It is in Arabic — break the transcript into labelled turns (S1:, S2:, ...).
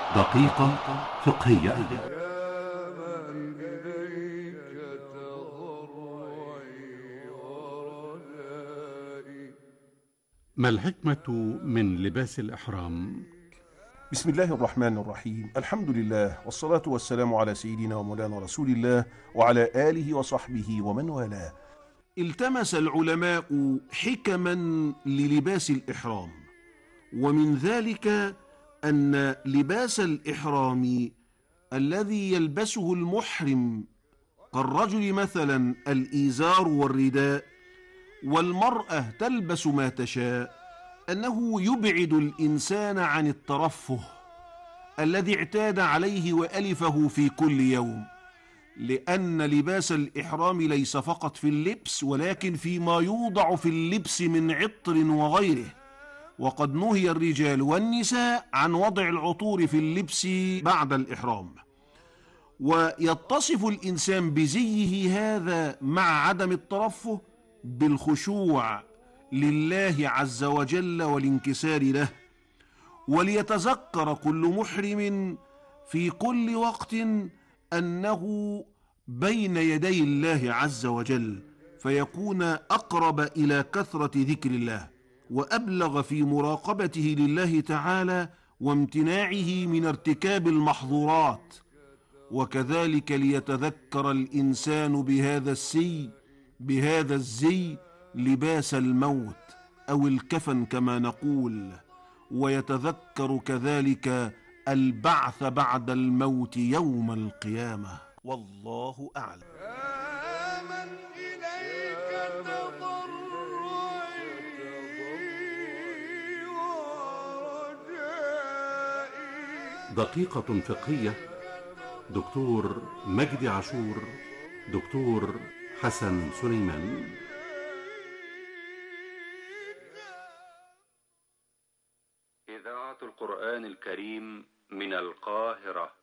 S1: دقيقة فقهية. ما الحكمة من لباس الإحرام؟
S2: بسم الله الرحمن الرحيم. الحمد لله والصلاة والسلام على سيدنا ومولانا رسول الله وعلى آله وصحبه ومن والاه.
S3: التمس العلماء حكما للباس الإحرام، ومن ذلك أن لباس الإحرام الذي يلبسه المحرم كالرجل مثلا الإيزار والرداء، والمرأة تلبس ما تشاء، أنه يبعد الإنسان عن الترفه الذي اعتاد عليه وألفه في كل يوم، لأن لباس الإحرام ليس فقط في اللبس ولكن فيما يوضع في اللبس من عطر وغيره. وقد نهي الرجال والنساء عن وضع العطور في اللبس بعد الإحرام. ويتصف الإنسان بزيه هذا مع عدم الترفه بالخشوع لله عز وجل والانكسار له. وليتذكر كل محرم في كل وقت أنه بين يدي الله عز وجل، فيكون أقرب إلى كثرة ذكر الله وأبلغ في مراقبته لله تعالى وامتناعه من ارتكاب المحظورات. وكذلك ليتذكر الإنسان بهذا الزي لباس الموت أو الكفن كما نقول، ويتذكر كذلك البعث بعد الموت يوم القيامة. والله أعلم.
S4: من إليك تضرعي ورجائي.
S1: دقيقة فقهية. دكتور مجدي عاشور، دكتور حسن سليمان.
S5: إذاعة القرآن الكريم من القاهرة.